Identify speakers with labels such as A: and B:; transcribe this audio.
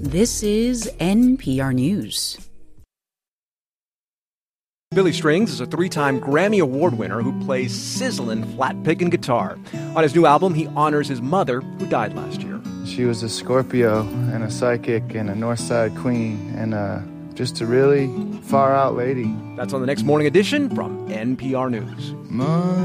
A: This is NPR News.
B: Billy Strings is a 3-time Grammy Award winner who plays sizzling flat-picking guitar. On his new album, he honors his mother, who died last year.
C: She was a Scorpio and a psychic and a Northside queen and just a really far-out lady.
B: That's on the next Morning Edition from NPR News.